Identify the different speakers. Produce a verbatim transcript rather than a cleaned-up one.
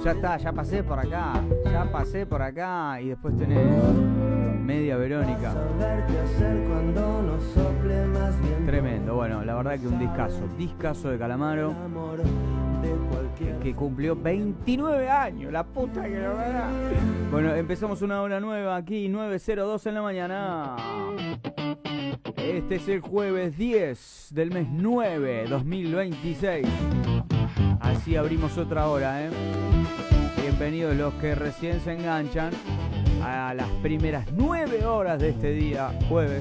Speaker 1: ya está, ya pasé por acá. Ya pasé por acá. Y después tenés Media Verónica. Tremendo. Bueno, la verdad que un discazo. Discazo de Calamaro. Que cumplió veintinueve años. La puta que lo da. Bueno, empezamos una hora nueva aquí. nueve cero dos en la mañana. Este es el jueves diez del mes nueve, dos mil veintiséis. Así abrimos otra hora, ¿eh? Bienvenidos los que recién se enganchan a las primeras nueve horas de este día, jueves.